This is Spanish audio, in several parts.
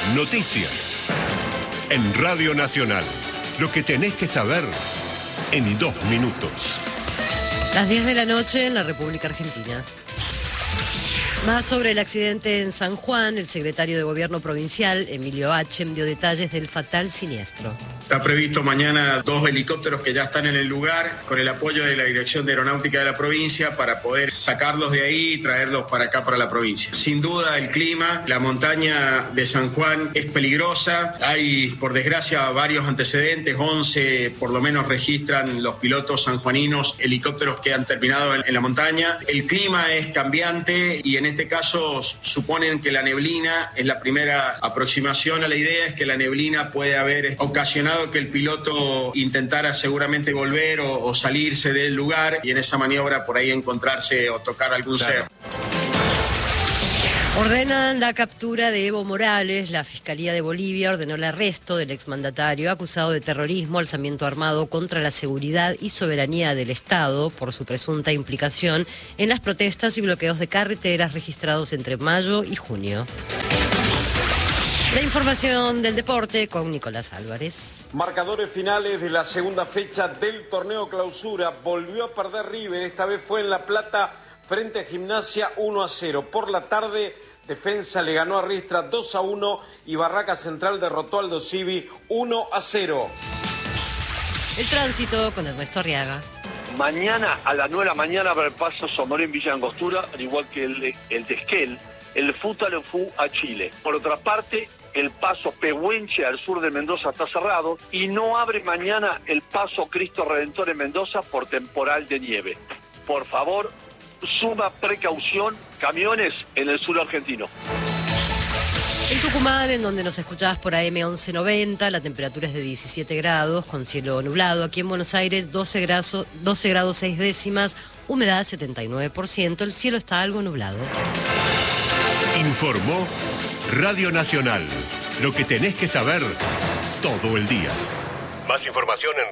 Noticias. En Radio Nacional. Lo que tenés que saber en 2 minutos. Las 10 de la noche en la República Argentina. Más sobre el accidente en San Juan, el secretario de Gobierno Provincial, Emilio Hachem, dio detalles del fatal siniestro. Está previsto mañana 2 helicópteros que ya están en el lugar, con el apoyo de la Dirección de Aeronáutica de la provincia, para poder sacarlos de ahí y traerlos para acá, para la provincia. Sin duda, el clima, la montaña de San Juan es peligrosa. Hay, por desgracia, varios antecedentes. 11, por lo menos, registran los pilotos sanjuaninos helicópteros que han terminado en la montaña. El clima es cambiante y en este caso suponen que la neblina es la primera aproximación a la idea, es que la neblina puede haber ocasionado que el piloto intentara seguramente volver o salirse del lugar y en esa maniobra por ahí encontrarse o tocar algún cerro. Ordenan la captura de Evo Morales. La Fiscalía de Bolivia ordenó el arresto del exmandatario acusado de terrorismo, alzamiento armado contra la seguridad y soberanía del Estado por su presunta implicación en las protestas y bloqueos de carreteras registrados entre mayo y junio. La información del deporte con Nicolás Álvarez. Marcadores finales de la segunda fecha del torneo clausura. Volvió a perder River, esta vez fue en La Plata frente a Gimnasia 1-0. Por la tarde, Defensa le ganó a Riestra 2-1 y Barraca Central derrotó a Aldo Civi 1-0. El tránsito con Ernesto Arriaga. Mañana a las 9 de la mañana para el paso Somorín Villa Angostura, al igual que el de Esquel, el Futaleufú a Chile. Por otra parte, el paso Pehuenche al sur de Mendoza está cerrado y no abre mañana el paso Cristo Redentor en Mendoza por temporal de nieve. Por favor, suma precaución, camiones en el sur argentino. En Tucumán, en donde nos escuchabas por AM 1190, la temperatura es de 17 grados, con cielo nublado. Aquí en Buenos Aires, 12 grados 6 décimas, humedad 79%, el cielo está algo nublado. Informó Radio Nacional. Lo que tenés que saber todo el día. Más información en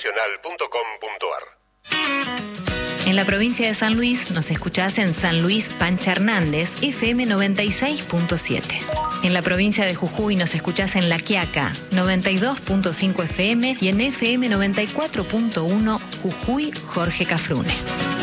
radionacional.com.ar. En la provincia de San Luis nos escuchás en San Luis Pancha Hernández, FM 96.7. En la provincia de Jujuy nos escuchás en La Quiaca, 92.5 FM y en FM 94.1 Jujuy Jorge Cafrune.